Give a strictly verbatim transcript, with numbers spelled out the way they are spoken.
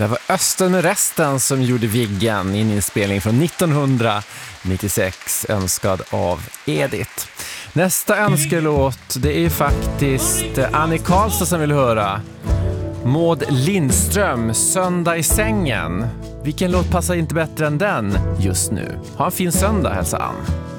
Det var Östen med resten som gjorde Viggen i en inspelning från nittonhundranittiosex, önskad av Edith. Nästa önskelåt, det är ju faktiskt Annie Karlsson som vill höra. Maud Lindström, Söndag i sängen. Vilken låt passar inte bättre än den just nu? Ha en fin söndag, hälsa Ann.